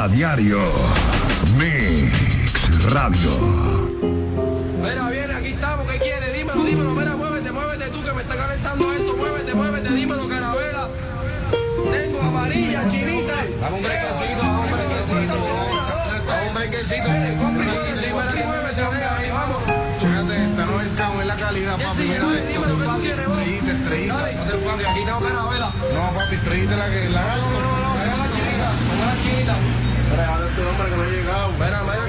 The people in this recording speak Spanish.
A diario. Mix Radio. Mira, viene, aquí estamos, ¿qué quieres? Dímelo, mira, muévete tú que me está calentando esto, muévete, dímelo, Carabela. Tengo amarilla, chinita. Dame un brequecito, dame un brequecito. Muévese, ahí, vamos. Chécate esta, no es el camo, es la calidad, papi. Mira esto. Dímelo, ¿qué tú quieres, vos? Estrellita. No te enfoques, aquí tengo Carabela. No, papi, estrellita la que la No, como la chinita. Pero a ver tu nombre que no ha llegado. Mira,